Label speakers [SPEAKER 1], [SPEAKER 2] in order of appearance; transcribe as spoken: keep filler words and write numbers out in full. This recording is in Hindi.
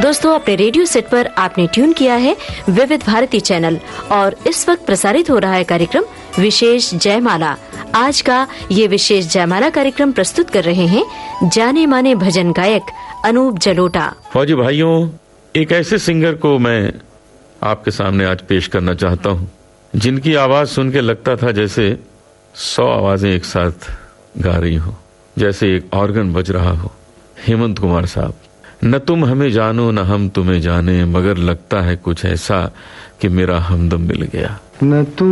[SPEAKER 1] दोस्तों, अपने रेडियो सेट पर आपने ट्यून किया है विविध भारती चैनल और इस वक्त प्रसारित हो रहा है कार्यक्रम विशेष जयमाला। आज का ये विशेष जयमाला कार्यक्रम प्रस्तुत कर रहे हैं जाने माने भजन गायक अनूप जलोटा।
[SPEAKER 2] फौजी भाइयों, एक ऐसे सिंगर को मैं आपके सामने आज पेश करना चाहता हूँ जिनकी आवाज सुन के लगता था जैसे सौ आवाजें एक साथ गा रही हो, जैसे एक ऑर्गन बज रहा हो। हेमंत कुमार साहब। न तुम हमें जानो न हम तुम्हें जाने, मगर लगता है कुछ ऐसा कि मेरा हमदम मिल गया।
[SPEAKER 3] न तुम